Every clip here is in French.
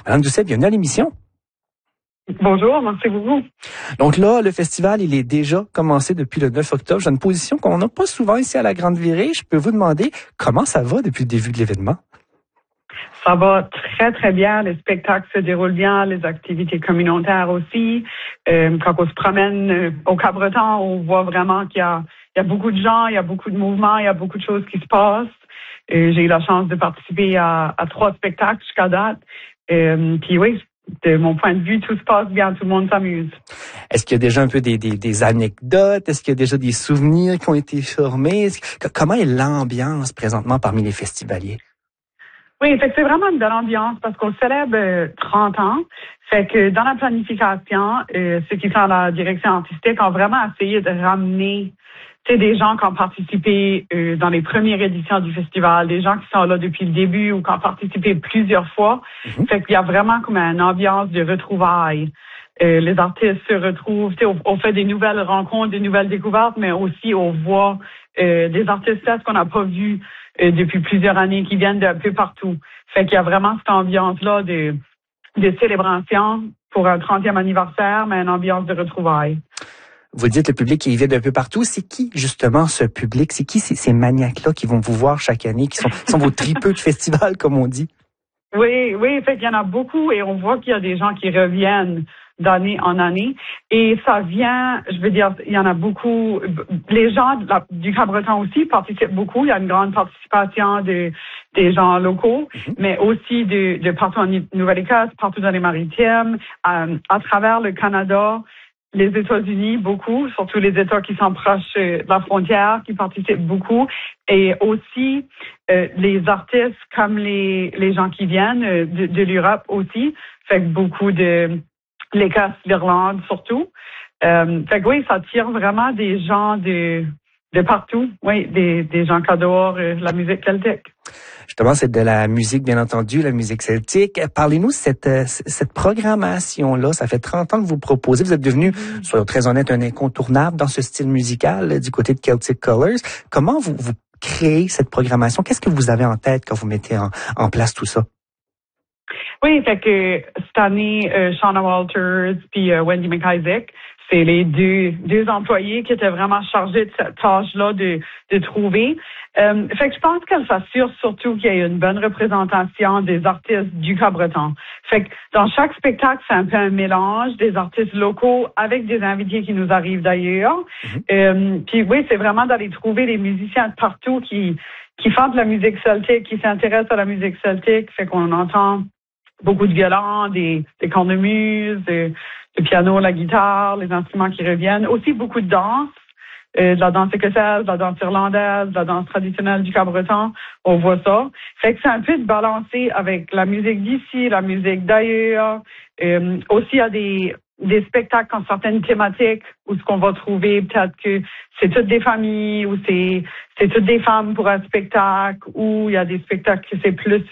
Madame Doucet, bienvenue à l'émission. Bonjour, merci beaucoup. Donc là, le festival, il est déjà commencé depuis le 9 octobre. J'ai une position qu'on n'a pas souvent ici à la Grande Virée. Je peux vous demander comment ça va depuis le début de l'événement? Ça va très, très bien. Les spectacles se déroulent bien, les activités communautaires aussi. Quand on se promène au Cabreton, on voit vraiment qu'il y a beaucoup de gens, il y a beaucoup de mouvements, il y a beaucoup de choses qui se passent. J'ai eu la chance de participer à 3 spectacles jusqu'à date. Puis oui, de mon point de vue, tout se passe bien, tout le monde s'amuse. Est-ce qu'il y a déjà un peu des anecdotes? Est-ce qu'il y a déjà des souvenirs qui ont été formés? Comment est l'ambiance présentement parmi les festivaliers? Oui, fait que c'est vraiment une belle ambiance parce qu'on célèbre 30 ans. Fait que dans la planification, ceux qui sont à la direction artistique ont vraiment essayé de ramener des gens qui ont participé dans les premières éditions du festival, des gens qui sont là depuis le début ou qui ont participé plusieurs fois. Fait qu'il y a vraiment comme une ambiance de retrouvailles. Les artistes se retrouvent, on fait des nouvelles rencontres, des nouvelles découvertes, mais aussi on voit des artistes qu'on n'a pas vus depuis plusieurs années, qui viennent d'un peu partout. Fait qu'il y a vraiment cette ambiance-là de célébration pour un 30e anniversaire, mais une ambiance de retrouvailles. Vous dites le public qui vient d'un peu partout. C'est qui, justement, ce public? C'est qui ces maniaques-là qui vont vous voir chaque année, qui sont vos tripeux de festival, comme on dit? Oui, fait qu'il y en a beaucoup et on voit qu'il y a des gens qui reviennent d'année en année. Et ça vient, je veux dire, il y en a beaucoup. Les gens du Cabreton aussi participent beaucoup. Il y a une grande participation des gens locaux, mais aussi de partout en Nouvelle-Écosse, partout dans les Maritimes, à travers le Canada, les États-Unis, beaucoup, surtout les États qui sont proches de la frontière, qui participent beaucoup. Et aussi les artistes comme les gens qui viennent de l'Europe aussi. Fait que beaucoup de l'Écosse, l'Irlande surtout. Fait que oui, ça tire vraiment des gens de partout. Oui, des gens qui adorent la musique celtique. Justement, c'est de la musique, bien entendu, la musique celtique. Parlez-nous de cette programmation-là. Ça fait 30 ans que vous proposez. Vous êtes devenu, soyons très honnêtes, un incontournable dans ce style musical du côté de Celtic Colors. Comment vous créez cette programmation? Qu'est-ce que vous avez en tête quand vous mettez en place tout ça? Oui, fait que cette année, Shauna Walters puis Wendy McIsaac, c'est les deux employés qui étaient vraiment chargés de cette tâche-là de trouver. Fait que je pense qu'elle s'assure surtout qu'il y ait une bonne représentation des artistes du Cabreton. Fait que dans chaque spectacle, c'est un peu un mélange des artistes locaux avec des invités qui nous arrivent d'ailleurs. Puis oui, c'est vraiment d'aller trouver les musiciens de partout qui font de la musique celtique, qui s'intéressent à la musique celtique. Fait qu'on entend beaucoup de violons, des cornemuses, le piano, la guitare, les instruments qui reviennent. Aussi beaucoup de danse, de la danse écossaise, de la danse irlandaise, de la danse traditionnelle du Cabreton. On voit ça. Fait que c'est un peu de balancer avec la musique d'ici, la musique d'ailleurs. Aussi, il y a des spectacles qui ont certaines thématiques où ce qu'on va trouver, peut-être que c'est toutes des familles ou c'est toutes des femmes pour un spectacle ou il y a des spectacles que c'est plus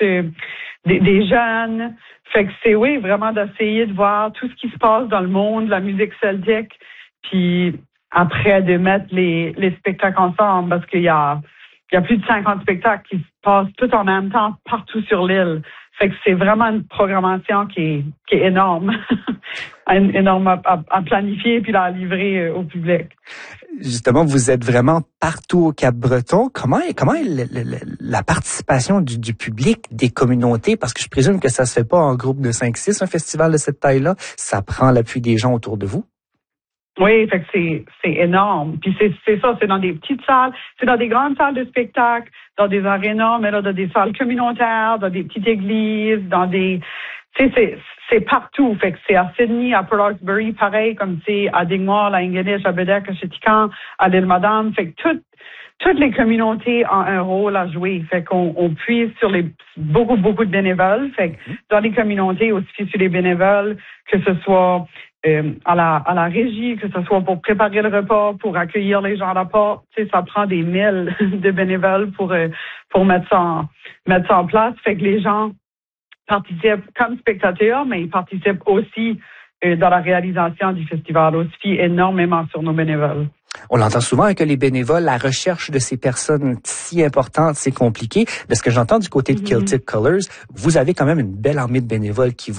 des jeunes. Fait que c'est, oui, vraiment d'essayer de voir tout ce qui se passe dans le monde, la musique celtique, puis après de mettre les spectacles ensemble parce qu'il y a plus de 50 spectacles qui se passent tout en même temps partout sur l'île. Fait que c'est vraiment une programmation qui est énorme. énorme à planifier puis à livrer au public. Justement, vous êtes vraiment partout au Cap-Breton. Comment est la participation du public, des communautés? Parce que je présume que ça se fait pas en groupe de 5-6, un festival de cette taille-là. Ça prend l'appui des gens autour de vous. Oui, fait que c'est énorme. Puis c'est ça, c'est dans des petites salles, c'est dans des grandes salles de spectacle, dans des arénas, mais là, dans des salles communautaires, dans des petites églises, dans des... Tu sais, c'est partout. Fait que c'est à Sydney, à Port Hawkesbury, pareil, comme c'est à Dingwall, à Ingonish, à Bedeque, à Chéticamp, à l'Île-Madame. Fait que toutes les communautés ont un rôle à jouer. Fait qu'on puise sur beaucoup de bénévoles. Fait que dans les communautés, aussi sur les bénévoles, que ce soit à la régie, que ce soit pour préparer le repas, pour accueillir les gens à la porte. Tu sais, ça prend des milles de bénévoles pour mettre ça en place. Fait que les gens participent comme spectateurs, mais ils participent aussi dans la réalisation du festival. On se fie énormément sur nos bénévoles. On l'entend souvent que les bénévoles, la recherche de ces personnes si importantes, c'est compliqué. De ce que j'entends du côté de Celtic Colors, vous avez quand même une belle armée de bénévoles qui